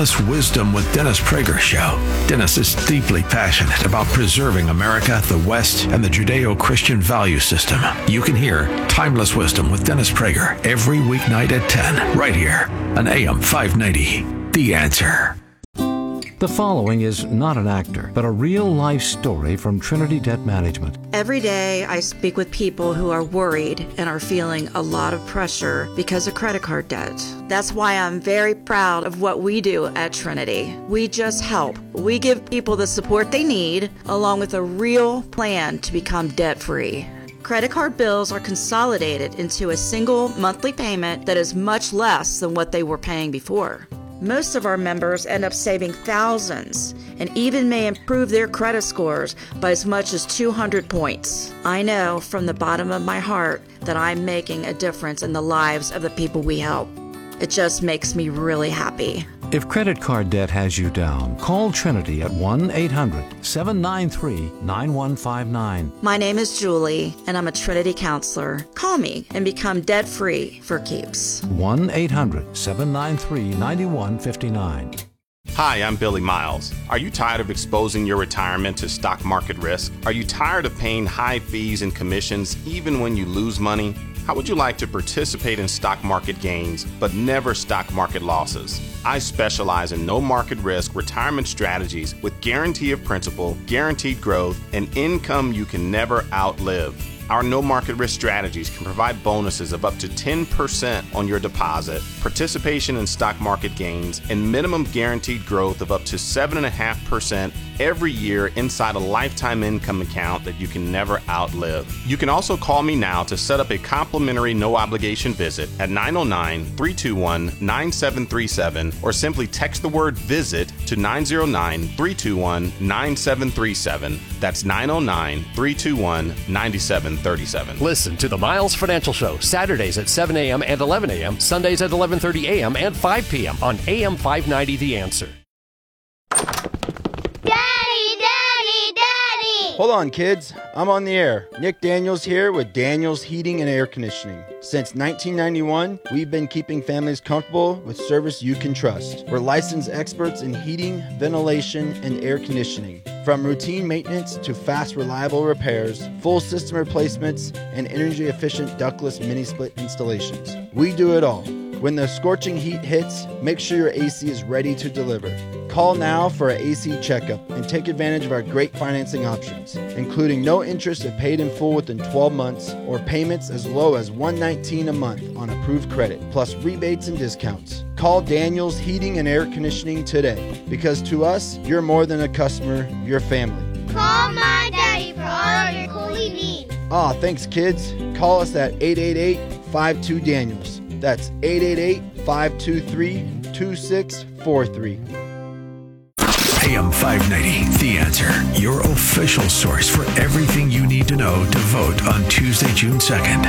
Timeless Wisdom with Dennis Prager show. Dennis is deeply passionate about preserving America, the West, and the Judeo-Christian value system. You can hear Timeless Wisdom with Dennis Prager every weeknight at 10, right here on AM 590. The Answer. The following is not an actor, but a real-life story from Trinity Debt Management. Every day I speak with people who are worried and are feeling a lot of pressure because of credit card debt. That's why I'm very proud of what we do at Trinity. We just help. We give people the support they need, along with a real plan to become debt-free. Credit card bills are consolidated into a single monthly payment that is much less than what they were paying before. Most of our members end up saving thousands and even may improve their credit scores by as much as 200 points. I know from the bottom of my heart that I'm making a difference in the lives of the people we help. It just makes me really happy. If credit card debt has you down, call Trinity at 1-800-793-9159. My name is Julie, and I'm a Trinity counselor. Call me and become debt-free for keeps. 1-800-793-9159. Hi, I'm Billy Miles. Are you tired of exposing your retirement to stock market risk? Are you tired of paying high fees and commissions even when you lose money? How would you like to participate in stock market gains, but never stock market losses? I specialize in no market risk retirement strategies with guarantee of principal, guaranteed growth, and income you can never outlive. Our no market risk strategies can provide bonuses of up to 10% on your deposit, participation in stock market gains, and minimum guaranteed growth of up to 7.5% every year inside a lifetime income account that you can never outlive. You can also call me now to set up a complimentary no obligation visit at 909-321-9737 or simply text the word visit to 909-321-9737. That's 909-321-9737. Listen to the Miles Financial Show Saturdays at 7 a.m. and 11 a.m., Sundays at 11:30 a.m. and 5 p.m. on AM 590 The Answer. Hold on, kids. I'm on the air. Nick Daniels here with Daniels Heating and Air Conditioning. Since 1991, we've been keeping families comfortable with service you can trust. We're licensed experts in heating, ventilation, and air conditioning. From routine maintenance to fast, reliable repairs, full system replacements, and energy-efficient ductless mini-split installations. We do it all. When the scorching heat hits, make sure your AC is ready to deliver. Call now for an AC checkup and take advantage of our great financing options, including no interest if paid in full within 12 months or payments as low as $119 a month on approved credit, plus rebates and discounts. Call Daniels Heating and Air Conditioning today, because to us, you're more than a customer, you're family. Call my daddy for all of your coolie needs. Aw, thanks, kids. Call us at 888-52-DANIELS. That's 888-523-2643. AM 590, The Answer, your official source for everything you need to know to vote on Tuesday, June 2nd.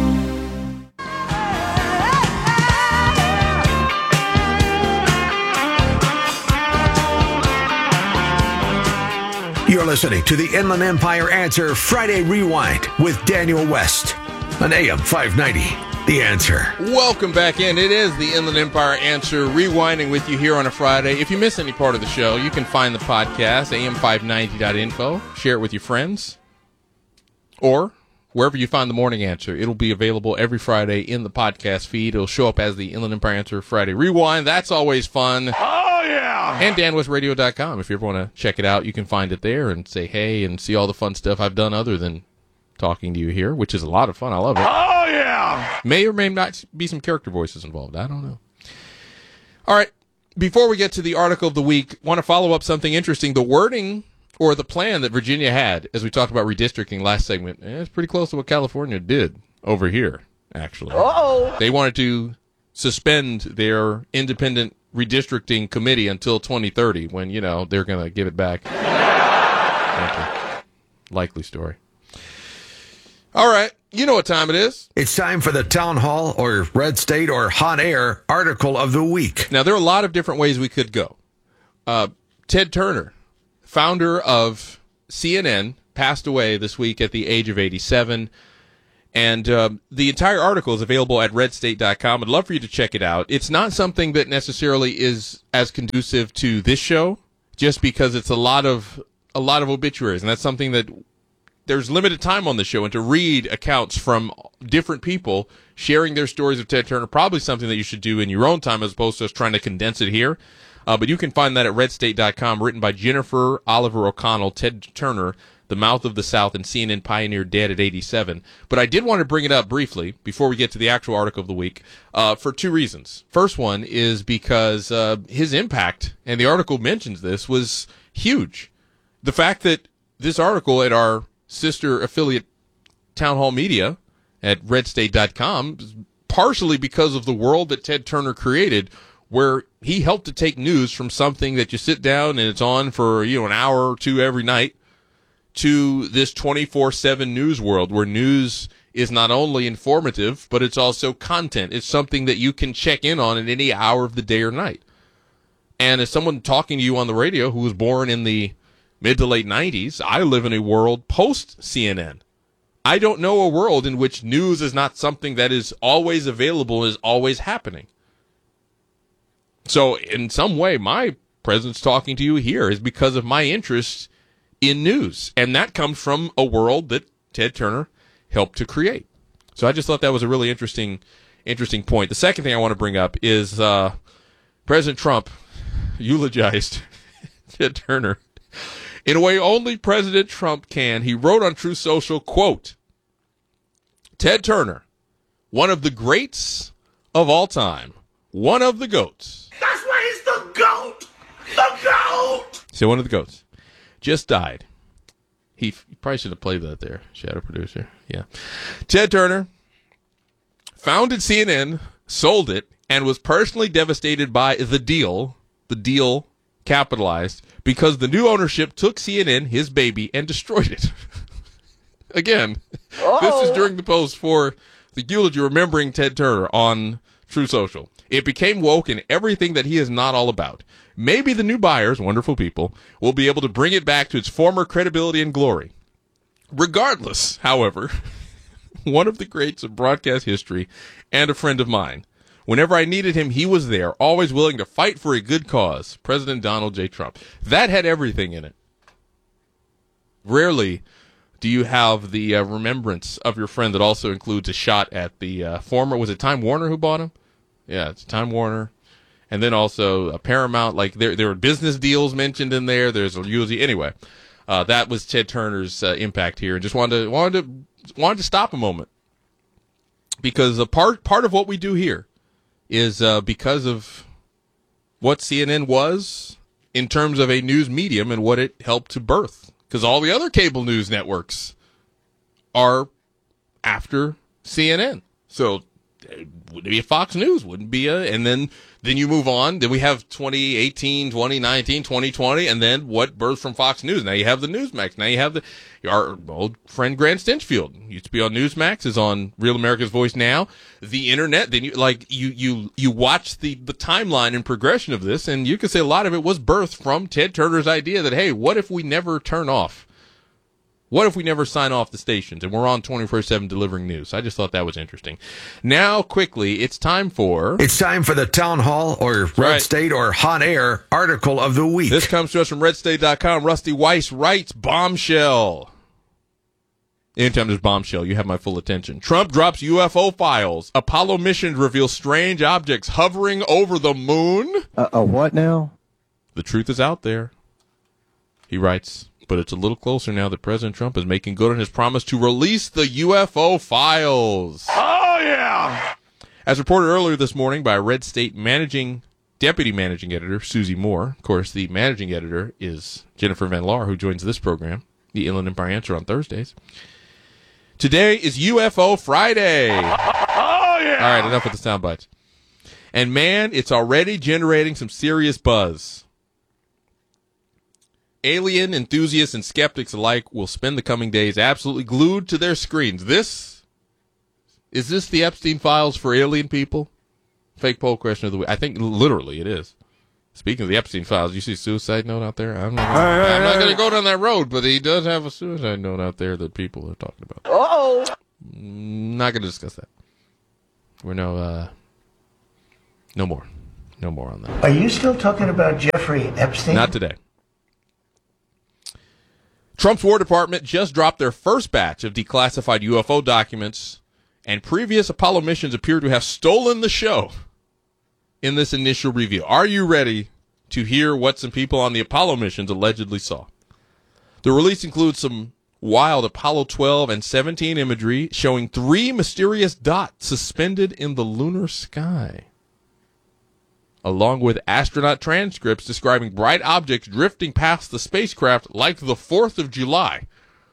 You're listening to the Inland Empire Answer Friday Rewind with Daniel West on AM 590. The Answer. Welcome back in. It is the Inland Empire Answer, rewinding with you here on a Friday. If you miss any part of the show, you can find the podcast, am590.info. Share it with your friends. Or wherever you find the Morning Answer. It'll be available every Friday in the podcast feed. It'll show up as the Inland Empire Answer Friday Rewind. That's always fun. Oh, yeah! And danwestradio.com. If you ever want to check it out, you can find it there and say hey and see all the fun stuff I've done other than talking to you here, which is a lot of fun. I love it. Oh, yeah! May or may not be some character voices involved. I don't know. All right. Before we get to the article of the week, want to follow up something interesting. The wording or the plan that Virginia had, as we talked about redistricting last segment, it's pretty close to what California did over here, actually. Uh-oh. They wanted to suspend their independent redistricting committee until 2030 when, they're going to give it back. Likely story. All right. You know what time it is. It's time for the Town Hall or Red State or Hot Air Article of the Week. Now, there are a lot of different ways we could go. Ted Turner, founder of CNN, passed away this week at the age of 87. And the entire article is available at redstate.com. I'd love for you to check it out. It's not something that necessarily is as conducive to this show, just because it's a lot of obituaries, and that's something that there's limited time on the show, and to read accounts from different people sharing their stories of Ted Turner, probably something that you should do in your own time as opposed to just trying to condense it here. But you can find that at redstate.com, written by Jennifer Oliver O'Connell, Ted Turner, The Mouth of the South, and CNN Pioneer, dead at 87. But I did want to bring it up briefly before we get to the actual article of the week for two reasons. First one is because his impact, and the article mentions this, was huge. The fact that this article at our sister affiliate Town Hall Media at redstate.com, partially because of the world that Ted Turner created, where he helped to take news from something that you sit down and it's on for an hour or two every night, to this 24/7 news world where news is not only informative, but it's also content. It's something that you can check in on at any hour of the day or night. And as someone talking to you on the radio who was born in the mid to late 90s, I live in a world post-CNN. I don't know a world in which news is not something that is always available, is always happening. So in some way, my presence talking to you here is because of my interest in news. And that comes from a world that Ted Turner helped to create. So I just thought that was a really interesting point. The second thing I want to bring up is President Trump eulogized Ted Turner in a way only President Trump can. He wrote on Truth Social, quote, "Ted Turner, one of the greats of all time, one of the GOATs." That's why he's the GOAT! The GOAT! So one of the GOATs just died. He probably should have played that there, shadow producer. Yeah. Ted Turner founded CNN, sold it, and was personally devastated by the deal capitalized, because the new ownership took CNN, his baby, and destroyed it. Again, This is during the post for the eulogy remembering Ted Turner on True Social. It became woke and everything that he is not all about. Maybe the new buyers, wonderful people, will be able to bring it back to its former credibility and glory. Regardless, however, one of the greats of broadcast history and a friend of mine. Whenever I needed him, he was there, always willing to fight for a good cause. President Donald J. Trump. That had everything in it. Rarely do you have the remembrance of your friend that also includes a shot at the former, was it Time Warner who bought him? Yeah, it's Time Warner. And then also a Paramount, like there were business deals mentioned in there. There's a eulogy. Anyway, that was Ted Turner's impact here. And just wanted to stop a moment, because a part of what we do here is because of what CNN was in terms of a news medium and what it helped to birth. Because all the other cable news networks are after CNN. So it wouldn't be a Fox News, wouldn't be and then you move on. Then we have 2018, 2019, 2020, and then what birthed from Fox News? Now you have the Newsmax. Now you have our old friend Grant Stinchfield. Used to be on Newsmax, is on Real America's Voice now. The internet, then you watch the timeline and progression of this, and you could say a lot of it was birthed from Ted Turner's idea that, hey, what if we never turn off? What if we never sign off the stations and we're on 24/7 delivering news? I just thought that was interesting. Now, quickly, it's time for the Town Hall or Red State or Hot Air article of the week. This comes to us from redstate.com. Rusty Weiss writes, bombshell. Anytime there's bombshell, you have my full attention. Trump drops UFO files. Apollo missions reveal strange objects hovering over the moon. What now? The truth is out there, he writes. But it's a little closer now that President Trump is making good on his promise to release the UFO files. Oh, yeah! As reported earlier this morning by Red State Deputy Managing Editor Susie Moore. Of course, the Managing Editor is Jennifer Van Laar, who joins this program, the Inland Empire Answer, on Thursdays. Today is UFO Friday. Oh, yeah! All right, enough with the sound bites. And, man, it's already generating some serious buzz. Alien enthusiasts and skeptics alike will spend the coming days absolutely glued to their screens. Is this the Epstein files for alien people? Fake poll question of the week. I think literally it is. Speaking of the Epstein files, you see suicide note out there? I'm not going to go down that road, but he does have a suicide note out there that people are talking about. Uh-oh. Not going to discuss that. We're no more on that. Are you still talking about Jeffrey Epstein? Not today. Trump's War Department just dropped their first batch of declassified UFO documents, and previous Apollo missions appear to have stolen the show in this initial review. Are you ready to hear what some people on the Apollo missions allegedly saw? The release includes some wild Apollo 12 and 17 imagery showing 3 mysterious dots suspended in the lunar sky, along with astronaut transcripts describing bright objects drifting past the spacecraft like the 4th of July.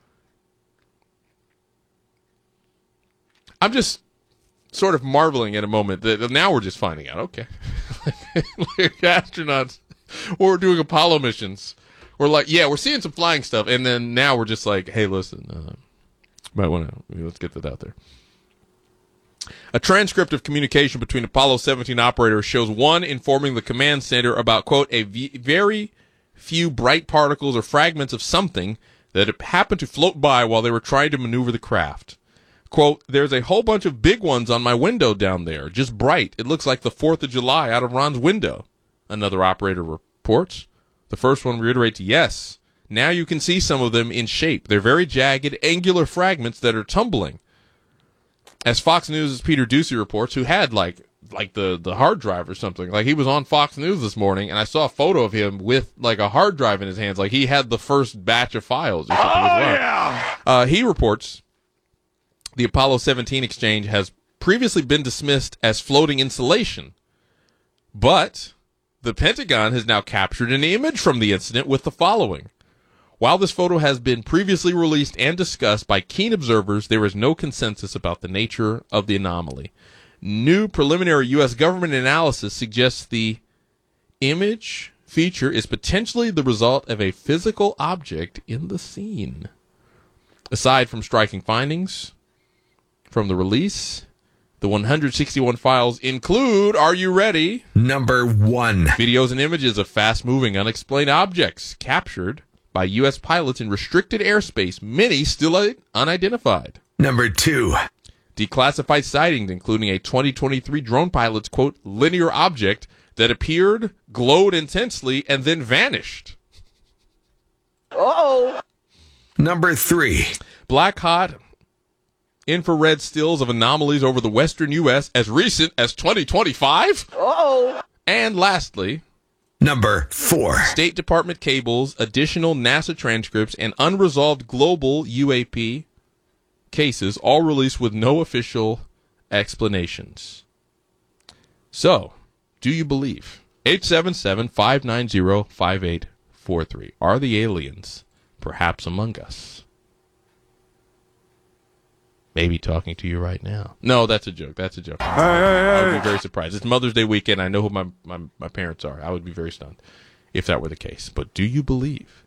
I'm just sort of marveling at a moment that now we're just finding out, okay. Like astronauts, or we're doing Apollo missions. We're like, yeah, we're seeing some flying stuff, and then now we're just like, hey, listen, let's get that out there. A transcript of communication between Apollo 17 operators shows one informing the command center about, quote, very few bright particles or fragments of something that happened to float by while they were trying to maneuver the craft. Quote, there's a whole bunch of big ones on my window down there, just bright. It looks like the 4th of July out of Ron's window, another operator reports. The first one reiterates, yes, now you can see some of them in shape. They're very jagged, angular fragments that are tumbling. As Fox News' Peter Doocy reports, who had like the hard drive or something, like he was on Fox News this morning, and I saw a photo of him with like a hard drive in his hands, like he had the first batch of files or something. Yeah! He reports the Apollo 17 exchange has previously been dismissed as floating insulation, but the Pentagon has now captured an image from the incident with the following. While this photo has been previously released and discussed by keen observers, there is no consensus about the nature of the anomaly. New preliminary U.S. government analysis suggests the image feature is potentially the result of a physical object in the scene. Aside from striking findings from the release, the 161 files include, are you ready? Number 1. Videos and images of fast-moving, unexplained objects captured by U.S. pilots in restricted airspace, many still unidentified. Number 2. Declassified sightings, including a 2023 drone pilot's, quote, linear object that appeared, glowed intensely, and then vanished. Uh-oh. Number 3. Black hot infrared stills of anomalies over the western U.S. as recent as 2025. Uh-oh. And lastly, Number 4. State Department cables, additional NASA transcripts, and unresolved global UAP cases, all released with no official explanations. So, do you believe? 877-590-5843. Are the aliens perhaps among us? Maybe talking to you right now. No, that's a joke. That's a joke. I would be very surprised. It's Mother's Day weekend. I know who my parents are. I would be very stunned if that were the case. But do you believe?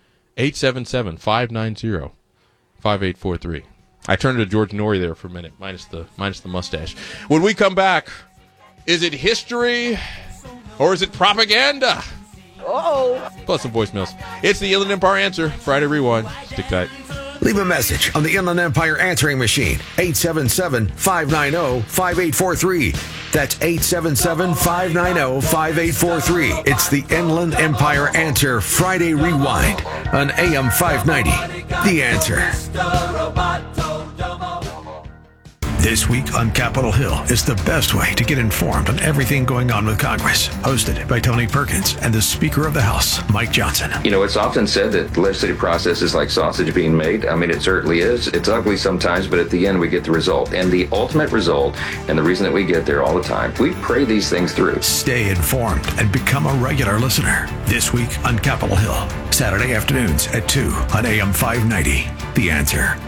877-590-5843. I turned to George Norrie there for a minute, minus the mustache. When we come back, is it history or is it propaganda? Uh-oh. Plus some voicemails. It's the Inland Empire Answer. Friday Rewind. Stick tight. Leave a message on the Inland Empire answering machine, 877-590-5843. That's 877-590-5843. It's the Inland Empire Answer Friday Rewind on AM 590. The Answer. This week on Capitol Hill is the best way to get informed on everything going on with Congress. Hosted by Tony Perkins and the Speaker of the House, Mike Johnson. You know, it's often said that the legislative process is like sausage being made. I mean, it certainly is. It's ugly sometimes, but at the end we get the result. And the ultimate result, and the reason that we get there all the time, we pray these things through. Stay informed and become a regular listener. This week on Capitol Hill, Saturday afternoons at 2 on AM 590. The Answer.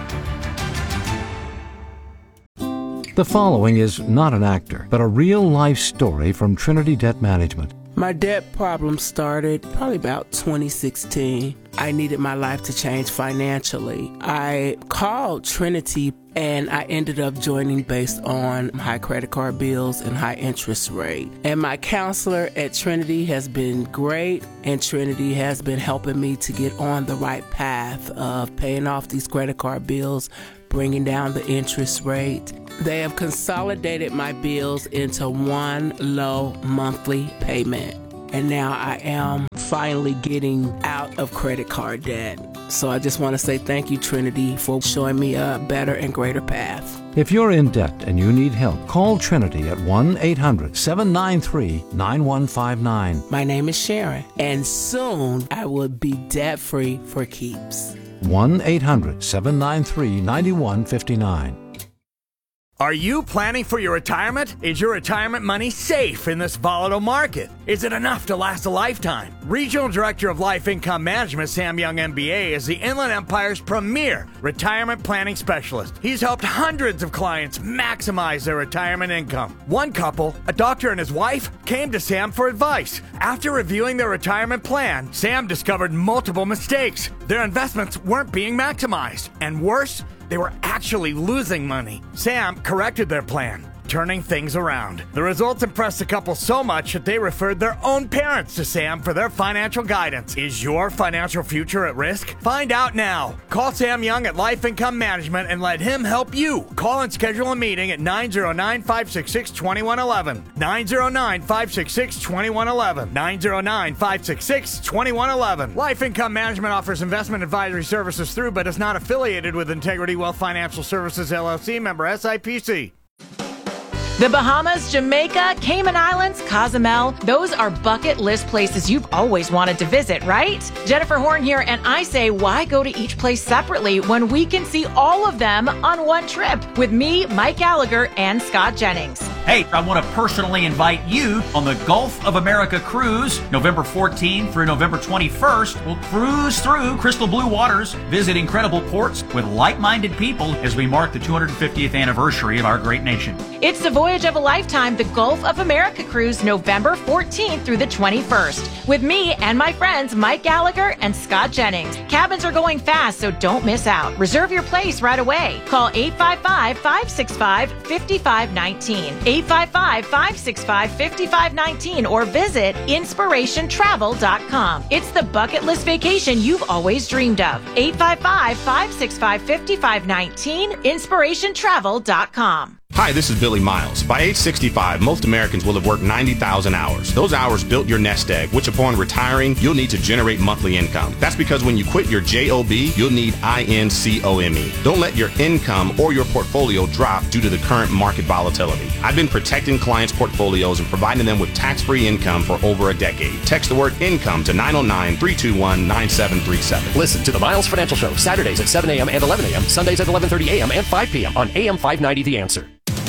The following is not an actor, but a real-life story from Trinity Debt Management. My debt problem started probably about 2016. I needed my life to change financially. I called Trinity and I ended up joining based on high credit card bills and high interest rate. And my counselor at Trinity has been great, and Trinity has been helping me to get on the right path of paying off these credit card bills, bringing down the interest rate. They have consolidated my bills into one low monthly payment. And now I am finally getting out of credit card debt. So I just want to say thank you, Trinity, for showing me a better and greater path. If you're in debt and you need help, call Trinity at 1-800-793-9159. My name is Sharon, and soon I will be debt-free for keeps. 1-800-793-9159. Are you planning for your retirement? Is your retirement money safe in this volatile market? Is it enough to last a lifetime? Regional Director of Life Income Management, Sam Young, MBA, is the Inland Empire's premier retirement planning specialist. He's helped hundreds of clients maximize their retirement income. One couple, a doctor and his wife, came to Sam for advice. After reviewing their retirement plan, Sam discovered multiple mistakes. Their investments weren't being maximized. And worse, they were actually losing money. Sam corrected their plan, turning things around. The results impressed the couple so much that they referred their own parents to Sam for their financial guidance. Is your financial future at risk? Find out now. Call Sam Young at Life Income Management and let him help you. Call and schedule a meeting at 909-566-2111. 909-566-2111. 909-566-2111. Life Income Management offers investment advisory services through but is not affiliated with Integrity Wealth Financial Services, LLC, member SIPC. The Bahamas, Jamaica, Cayman Islands, Cozumel, those are bucket list places you've always wanted to visit, right? Jennifer Horn here, and I say, why go to each place separately when we can see all of them on one trip with me, Mike Gallagher, and Scott Jennings? Hey, I want to personally invite you on the Gulf of America cruise, November 14th through November 21st. We'll cruise through crystal blue waters, visit incredible ports with like-minded people as we mark the 250th anniversary of our great nation. It's the voyage of a lifetime, the Gulf of America cruise, November 14th through the 21st, with me and my friends Mike Gallagher and Scott Jennings. Cabins are going fast, so don't miss out. Reserve your place right away. Call 855-565-5519. 855-565-5519 or visit inspirationtravel.com. It's the bucket list vacation you've always dreamed of. 855-565-5519, inspirationtravel.com. Hi, this is Billy Miles. By age 65, most Americans will have worked 90,000 hours. Those hours built your nest egg, which upon retiring, you'll need to generate monthly income. That's because when you quit your JOB, you'll need INCOME. Don't let your income or your portfolio drop due to the current market volatility. I've been protecting clients' portfolios and providing them with tax-free income for over a decade. Text the word income to 909-321-9737. Listen to the Miles Financial Show, Saturdays at 7 a.m. and 11 a.m., Sundays at 11:30 a.m. and 5 p.m. on AM 590 The Answer.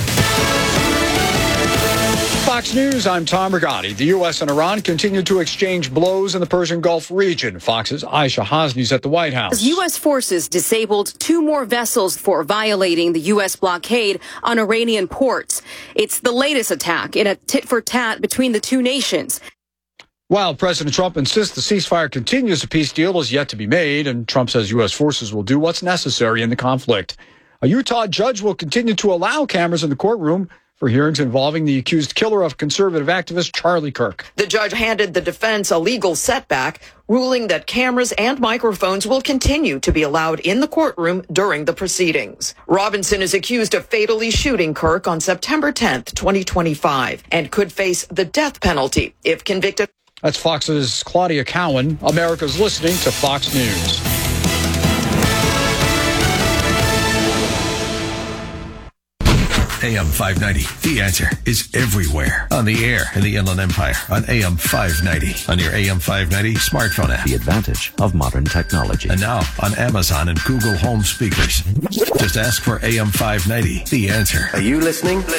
Fox News, I'm Tom Rigotti. The U.S. and Iran continue to exchange blows in the Persian Gulf region. Fox's Aisha Hasni's at the White House. U.S. forces disabled 2 more vessels for violating the U.S. blockade on Iranian ports. It's the latest attack in a tit-for-tat between the two nations. While President Trump insists the ceasefire continues, a peace deal is yet to be made, and Trump says U.S. forces will do what's necessary in the conflict. A Utah judge will continue to allow cameras in the courtroom for hearings involving the accused killer of conservative activist Charlie Kirk. The judge handed the defense a legal setback, ruling that cameras and microphones will continue to be allowed in the courtroom during the proceedings. Robinson is accused of fatally shooting Kirk on September 10th, 2025, and could face the death penalty if convicted. That's Fox's Claudia Cowan. America's listening to Fox News. AM 590, The Answer, is everywhere. On the air in the Inland Empire, on AM 590, on your AM 590 smartphone app. The advantage of modern technology. And now on Amazon and Google Home speakers. Just ask for AM 590, The Answer. Are you listening?